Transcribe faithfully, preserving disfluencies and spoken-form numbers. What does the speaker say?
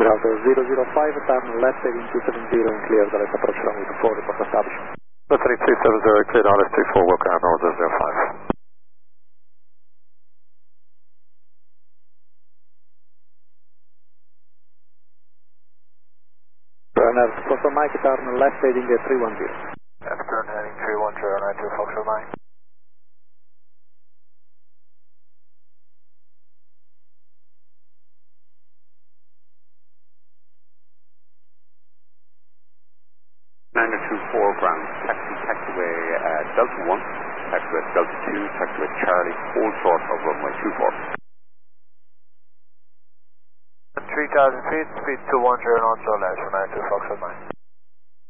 Alto zero zero five, turn left heading two seven zero and clear the left approach runway two four, report established. Three two seven zero, clear down left two four, welcome out zero zero five. Runner, Foxtrot Mike, turn left heading three one zero. Left turn heading three one zero, nine two Foxtrot Mike. nine two four ground, taxi, taxiway uh, Delta one, taxiway Delta two, taxiway Charlie, hold short of runway two four. three thousand feet, speed two one zero, non so less, nine two Foxtrot Mike.